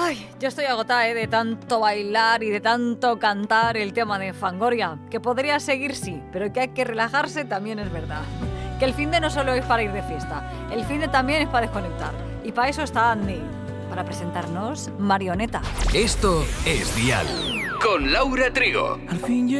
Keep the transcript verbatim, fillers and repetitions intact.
Ay, yo estoy agotada, ¿eh? De tanto bailar y de tanto cantar el tema de Fangoria. Que podría seguir, sí, pero que hay que relajarse también es verdad. Que el finde no solo es para ir de fiesta, el finde también es para desconectar. Y para eso está Andy, para presentarnos Marioneta. Esto es Dial, con Laura Trigo. Al fin